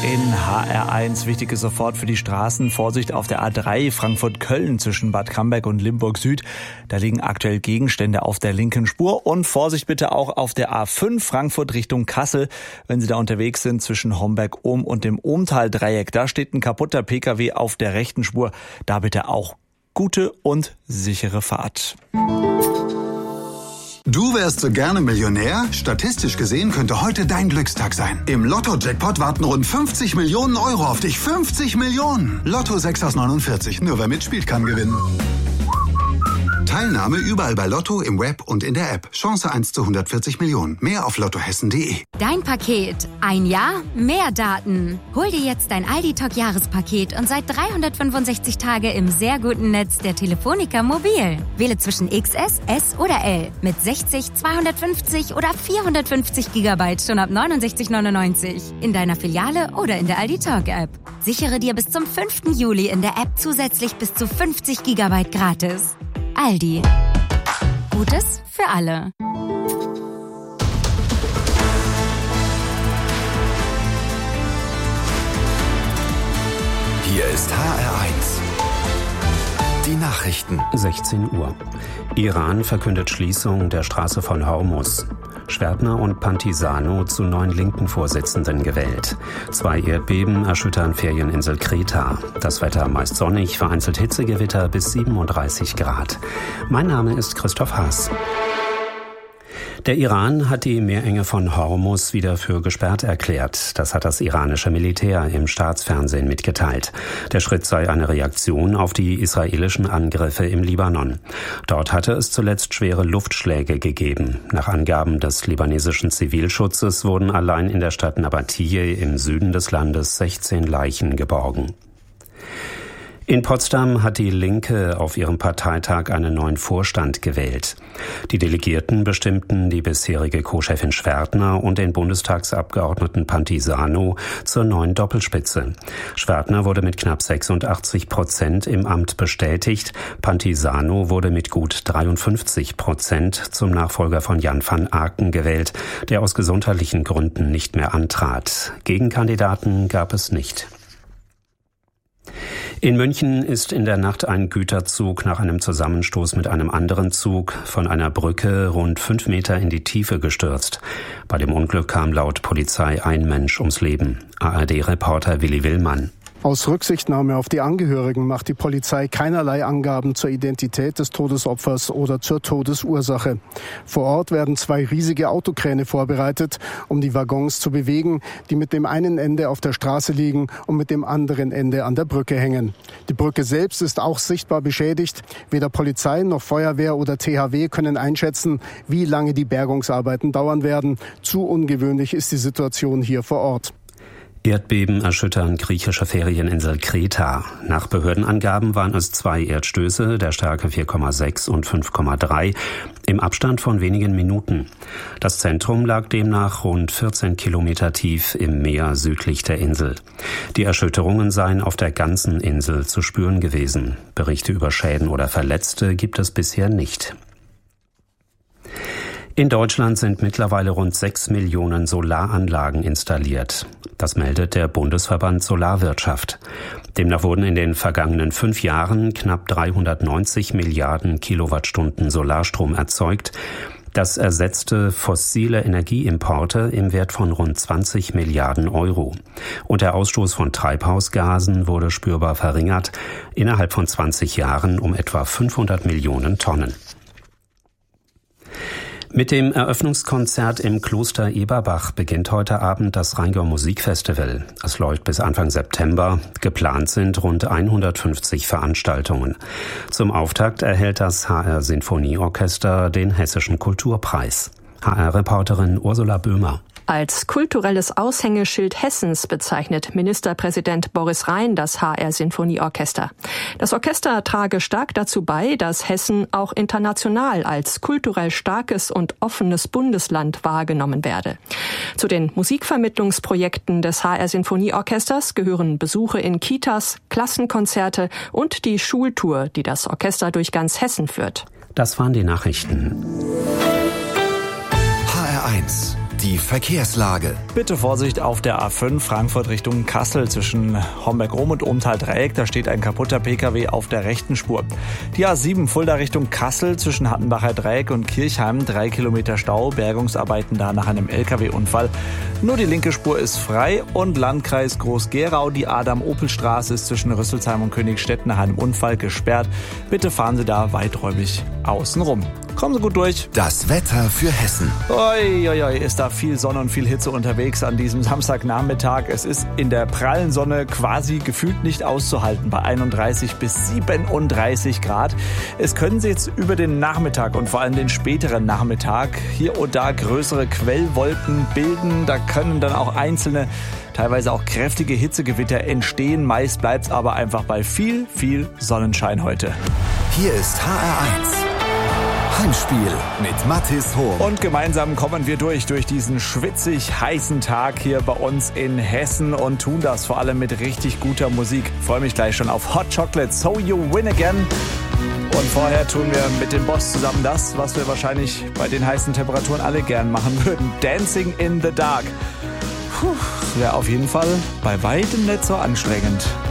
In HR1 wichtige sofort für die Straßen. Vorsicht auf der A3 Frankfurt-Köln zwischen Bad Camberg und Limburg Süd. Da liegen aktuell Gegenstände auf der linken Spur. Und Vorsicht bitte auch auf der A5 Frankfurt Richtung Kassel, wenn Sie da unterwegs sind zwischen Homberg-Ohm und dem Ohmtal-Dreieck. Da steht ein kaputter Pkw auf der rechten Spur. Da bitte auch gute und sichere Fahrt. Du wärst so gerne Millionär? Statistisch gesehen könnte heute dein Glückstag sein. Im Lotto-Jackpot warten rund 50 Millionen Euro auf dich. 50 Millionen! Lotto 6 aus 49. Nur wer mitspielt, kann gewinnen. Teilnahme überall bei Lotto, im Web und in der App. Chance 1 zu 140 Millionen. Mehr auf lottohessen.de. Dein Paket. Ein Jahr, mehr Daten. Hol dir jetzt dein Aldi-Talk-Jahrespaket und seit 365 Tage im sehr guten Netz der Telefonica Mobil. Wähle zwischen XS, S oder L. Mit 60, 250 oder 450 GB schon ab 69,99. In deiner Filiale oder in der Aldi-Talk-App. Sichere dir bis zum 5. Juli in der App zusätzlich bis zu 50 GB gratis. Aldi. Gutes für alle. Hier ist HR1. Die Nachrichten. 16 Uhr. Iran verkündet Schließung der Straße von Hormuz. Schwertner und Pantisano zu neuen linken Vorsitzenden gewählt. 2 Erdbeben erschüttern Ferieninsel Kreta. Das Wetter meist sonnig, vereinzelt Hitzegewitter bis 37 Grad. Mein Name ist Christoph Haas. Der Iran hat die Meerenge von Hormuz wieder für gesperrt erklärt. Das hat das iranische Militär im Staatsfernsehen mitgeteilt. Der Schritt sei eine Reaktion auf die israelischen Angriffe im Libanon. Dort hatte es zuletzt schwere Luftschläge gegeben. Nach Angaben des libanesischen Zivilschutzes wurden allein in der Stadt Nabatiyeh im Süden des Landes 16 Leichen geborgen. In Potsdam hat die Linke auf ihrem Parteitag einen neuen Vorstand gewählt. Die Delegierten bestimmten die bisherige Co-Chefin Schwertner und den Bundestagsabgeordneten Pantisano zur neuen Doppelspitze. Schwertner wurde mit knapp 86% im Amt bestätigt. Pantisano wurde mit gut 53% zum Nachfolger von Jan van Aken gewählt, der aus gesundheitlichen Gründen nicht mehr antrat. Gegenkandidaten gab es nicht. In München ist in der Nacht ein Güterzug nach einem Zusammenstoß mit einem anderen Zug von einer Brücke rund 5 Meter in die Tiefe gestürzt. Bei dem Unglück kam laut Polizei ein Mensch ums Leben. ARD-Reporter Willi Willmann. Aus Rücksichtnahme auf die Angehörigen macht die Polizei keinerlei Angaben zur Identität des Todesopfers oder zur Todesursache. Vor Ort werden 2 riesige Autokräne vorbereitet, um die Waggons zu bewegen, die mit dem einen Ende auf der Straße liegen und mit dem anderen Ende an der Brücke hängen. Die Brücke selbst ist auch sichtbar beschädigt. Weder Polizei noch Feuerwehr oder THW können einschätzen, wie lange die Bergungsarbeiten dauern werden. Zu ungewöhnlich ist die Situation hier vor Ort. Erdbeben erschüttern griechische Ferieninsel Kreta. Nach Behördenangaben waren es 2 Erdstöße der Stärke 4,6 und 5,3 im Abstand von wenigen Minuten. Das Zentrum lag demnach rund 14 Kilometer tief im Meer südlich der Insel. Die Erschütterungen seien auf der ganzen Insel zu spüren gewesen. Berichte über Schäden oder Verletzte gibt es bisher nicht. In Deutschland sind mittlerweile rund 6 Millionen Solaranlagen installiert. Das meldet der Bundesverband Solarwirtschaft. Demnach wurden in den vergangenen 5 Jahren knapp 390 Milliarden Kilowattstunden Solarstrom erzeugt. Das ersetzte fossile Energieimporte im Wert von rund 20 Milliarden Euro. Und der Ausstoß von Treibhausgasen wurde spürbar verringert, innerhalb von 20 Jahren um etwa 500 Millionen Tonnen. Mit dem Eröffnungskonzert im Kloster Eberbach beginnt heute Abend das Rheingau Musikfestival. Es läuft bis Anfang September. Geplant sind rund 150 Veranstaltungen. Zum Auftakt erhält das HR Sinfonieorchester den Hessischen Kulturpreis. HR-Reporterin Ursula Böhmer. Als kulturelles Aushängeschild Hessens bezeichnet Ministerpräsident Boris Rhein das HR-Sinfonieorchester. Das Orchester trage stark dazu bei, dass Hessen auch international als kulturell starkes und offenes Bundesland wahrgenommen werde. Zu den Musikvermittlungsprojekten des HR-Sinfonieorchesters gehören Besuche in Kitas, Klassenkonzerte und die Schultour, die das Orchester durch ganz Hessen führt. Das waren die Nachrichten. HR1 Die Verkehrslage. Bitte Vorsicht auf der A5 Frankfurt Richtung Kassel zwischen Homberg-Rom und Ohmtal-Dreieck. Da steht ein kaputter Pkw auf der rechten Spur. Die A7 Fulda Richtung Kassel zwischen Hattenbacher Dreieck und Kirchheim. 3 Kilometer Stau, Bergungsarbeiten da nach einem Lkw-Unfall. Nur die linke Spur ist frei und Landkreis Groß-Gerau. Die Adam-Opel-Straße ist zwischen Rüsselsheim und Königstedt nach einem Unfall gesperrt. Bitte fahren Sie da weiträumig außen rum. Kommen Sie gut durch. Das Wetter für Hessen. Oi, ist da viel Sonne und viel Hitze unterwegs an diesem Samstagnachmittag. Es ist in der prallen Sonne quasi gefühlt nicht auszuhalten bei 31 bis 37 Grad. Es können sich jetzt über den Nachmittag und vor allem den späteren Nachmittag hier und da größere Quellwolken bilden. Da können dann auch einzelne, teilweise auch kräftige Hitzegewitter entstehen. Meist bleibt es aber einfach bei viel Sonnenschein heute. Hier ist HR1. Heimspiel mit Mathis Hohm. Und gemeinsam kommen wir durch diesen schwitzig heißen Tag hier bei uns in Hessen und tun das vor allem mit richtig guter Musik. Ich freue mich gleich schon auf Hot Chocolate, So You Win Again. Und vorher tun wir mit dem Boss zusammen das, was wir wahrscheinlich bei den heißen Temperaturen alle gern machen würden. Dancing in the Dark. Wäre auf jeden Fall bei weitem nicht so anstrengend.